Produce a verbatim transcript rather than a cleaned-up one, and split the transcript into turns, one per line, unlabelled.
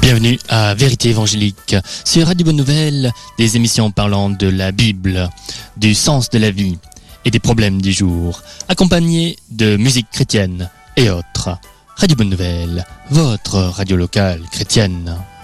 Bienvenue à Vérité Évangélique, sur Radio Bonne Nouvelle, des émissions parlant de la Bible, du sens de la vie et des problèmes du jour, accompagnées de musique chrétienne et autres. Radio Bonne Nouvelle, votre radio locale chrétienne.